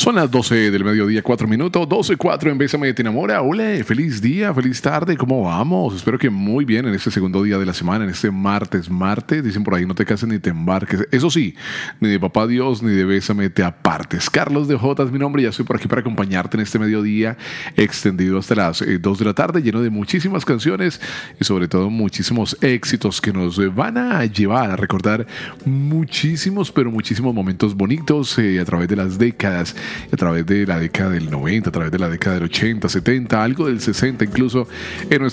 Son las 12 del mediodía, 4 minutos, 12:04 en Bésame Te Enamora. Hola, feliz día, feliz tarde, ¿cómo vamos? Espero que muy bien en este segundo día de la semana, en este martes. Dicen por ahí, no te cases ni te embarques. Eso sí, ni de papá Dios ni de Bésame te apartes. Carlos de J es mi nombre, ya estoy por aquí para acompañarte en este mediodía extendido hasta las 2 de la tarde, lleno de muchísimas canciones y sobre todo muchísimos éxitos que nos van a llevar a recordar muchísimos, pero muchísimos momentos bonitos a través de las décadas, a través de la década del 90, a través de la década del 80, 70, algo del 60 incluso en nuestra